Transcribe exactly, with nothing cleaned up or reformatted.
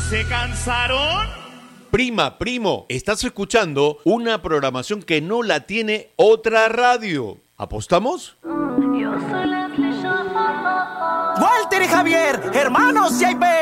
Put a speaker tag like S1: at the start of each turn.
S1: ¿Se cansaron?
S2: Prima, primo, estás escuchando una programación que no la tiene otra radio. ¿Apostamos?
S3: Walter y Javier, hermanos, y hay